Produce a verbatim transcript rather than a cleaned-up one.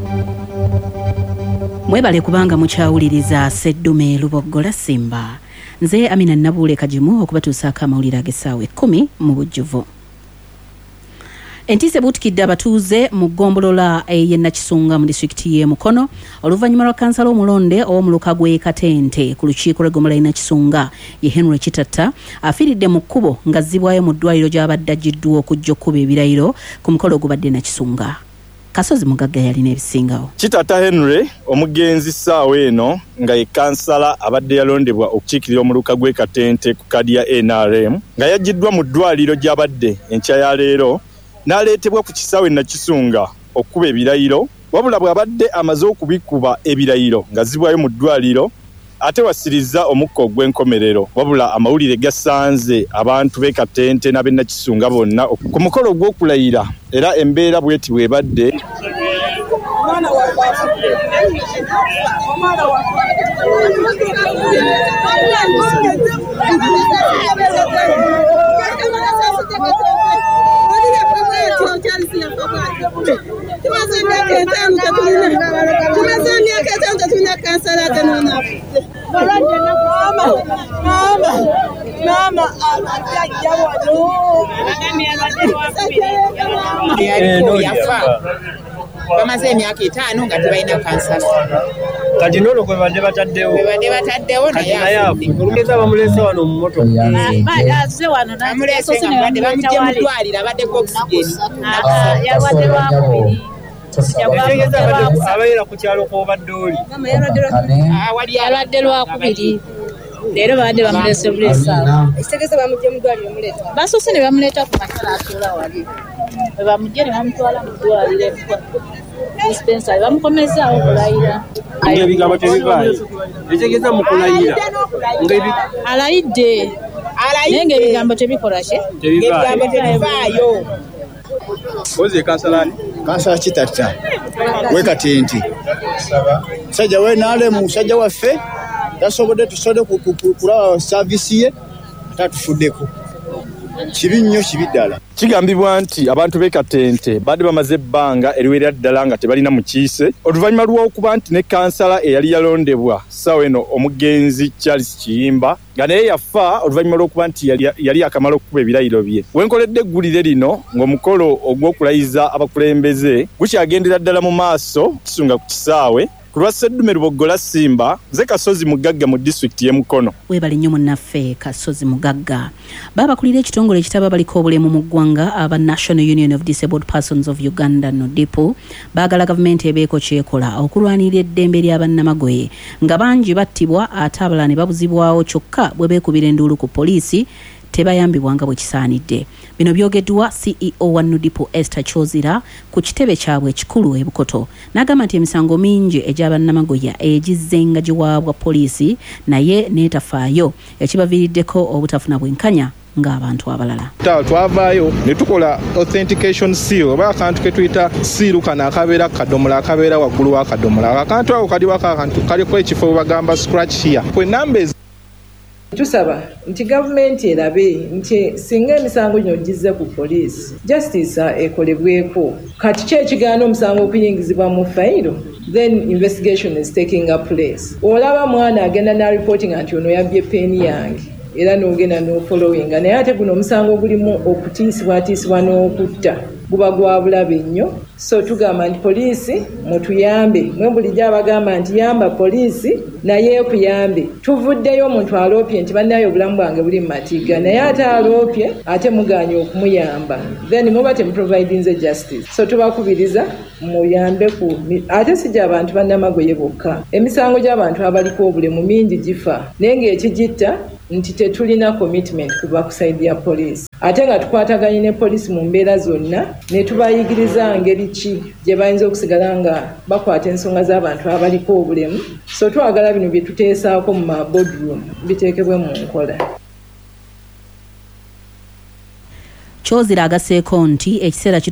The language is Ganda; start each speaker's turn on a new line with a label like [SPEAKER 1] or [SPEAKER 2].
[SPEAKER 1] Mwebale kubanga mukyawuliriza Sseddume Luboggola Simba. Nze Amina Nabule Kajimu okubatuusaako amawulire ag'essaawa ekkumi mu bujjuvu. Entise butikidde abatuuze mu ggombolola ey'e Nakisunga mu disitulikiti y'e Mukono oluvannyuma lwa kansala omulonde ow'omuluka gw'e Katente ku lukiiko lw'eggombolola y'e Nakisunga ye Henry Kitatta afiiridde mu kkubo ng'azzibwayo mu ddwaliro gy'abadde aggiddwa okujja okkuba ebirayiro ku mukolo ogubadde Nakisunga. Kasozi Mugagga yalina ebisingawo.
[SPEAKER 2] Kitatta Henry omugenzi ssaawa eno nga ye kansala abadde yalondebwa okukiikirira omuluka gw'e Katente ku kadi ya N R M nga yaggiddwa mu ddwaliro gy'abadde enkya ya leero n'aleetebwa ku kisaawe Nakisunga okuba ebirayiro wabula bw'abadde amaze okubikuba ebirayiro nga zibwayo mu ddwaliro ate wasiriza omukka ogw'enkomerero wabula amawulire gasanze abantu b'e Katente n'ab'e Nakisunga bonna ku mukolo gw'okulayira era embeera bweti bw'ebadde.
[SPEAKER 3] Bamaze emyaka etaano nga tebalina kansala.
[SPEAKER 4] Kati n'olwo kwe badde bataddewo.
[SPEAKER 3] Kwe badde bataddewo naye
[SPEAKER 4] afudde. Bamulese wano mu mmotoka.
[SPEAKER 3] Bazze wano bamulese nga badde bamujje mu ddwaliro abaddeko okisigeni.
[SPEAKER 5] Yalwadde lwakubiri.
[SPEAKER 4] Abeera ku kyalo kw'obadde oli.
[SPEAKER 5] Yalwadde lwakubiri. Leero baadde bamulese buleesa.
[SPEAKER 6] Ekitegeeza bamujje mu ddwaliro muleeta.
[SPEAKER 5] Basoose ne bamuleeta ku makala atuula wali. Bwe bamujje ne bamutwala mu ddwaliro dispensary bamukomezaawo okulayira.
[SPEAKER 4] Ebigambo tebivaayo. Ekitegeeza mu kulayira.
[SPEAKER 5] Alayidde. Naye ng'ebigambo tebikola ki?
[SPEAKER 3] Ebigambo tebivaayo.
[SPEAKER 2] Oze kansala ni?
[SPEAKER 7] Kansala Kitatta. We Katente. Sajja we naale mu sajja waffe. Tasobodde tusode kulaba service ye tatufuddeko. Kibi nnyo kibi ddala.
[SPEAKER 2] Kigambibwa nti abantu b'e Katente badde bamaze ebbanga eriwerera ddala nga tebalina mukiise oluvannyuma lw'okuba nti ne kansala eyali yalondebwa ssaawa eno omugenzi Charles Kiyimba nga naye yafa oluvannyuma lw'okuba nti yali, yali akamala okukuba ebirayiro bye. Wenkoledde eggulire lino ng'omukolo ogw'okulayiza abakulembeze gukyagendera ddala mu maaso Kisunga ku kisaawe ku lwa Sseddume Luboggola Simba nze Kasozi Mugagga mu disitulikiti y'e Mukono.
[SPEAKER 1] Weebale nnyo munnaffe Kasozi Mugagga. Baabakulira ekitongole ekitaba baliko obulemu mu ggwanga aba National Union of Disabled Persons of Uganda N O D I P U baagala gavumenti ebeeko kyekola okulwanirira eddembe ly'abannamagoye nga bangi battibwa ate abalala ne babuzibwawo kyokka bwe beekubira enduulu ku poliisi tebayambibwanga bwe kisaanidde. Bino byogeddwa C E O wa N O D I P U Esther Chozira ku kitebe kyabwe ekikulu e Bukoto. N'agamba nti emisango mingi egy'abannamagoya egizzenga giwaabwa poliisi naye neetafaayo ekibaviiriddeko obutafuna bwenkanya ng'abantu abalala.
[SPEAKER 2] Twavaayo ne tukola authentication seal oba akantu ke tuyita siiru kano akabeera kadomola akabeera waggulu w'akadomola. Akantu ako kali waka akantu kaliko ekifo we bagamba scratch here. Kwe numbers
[SPEAKER 8] tusaba nti gavumenti erabe nti singa emisango gino gizze ku poliisi justice ekolebweko kati ki ekigaana omusango okuyingizibwa mu fayiro then investigation is taking a place. Olaba mwana agenda na reporting nti ono yabbye peeni yange era n'ogenda n'ofollowinga naye ate guno omusango gulimu okutiisibwatiisibwa n'okutta guba gwa bulabe nnyo. So tugamba nti poliisi mutuyambe mwe bulijjo abagamba nti yamba poliisi naye ekuyambe. Tuvuddeyo omuntu aloopye nti bannaye obulamu bwange buli mu matiga naye ate aloopye ate muganye okumuyamba then muba temuprovidinze justice. So tubakubiriza muyambe ku ate sijja abantu bannamagoye bokka. Emisango gy'abantu abaliko obulemu mingi gifa naye ng'ekigitta nti tetulina commitment kuba ku side ya poliisi ate nga tukwataganye ne poliisi mu mbeera zonna ne tubayigiriza ngeri ki gye bayinza okusigala nga bakwata ensonga z'abantu abaliko obulemu. So twagala bino bye tuteesaako mu ma boardroom biteekebwe mu nkola.
[SPEAKER 1] Chozira agaseeko nti ekiseera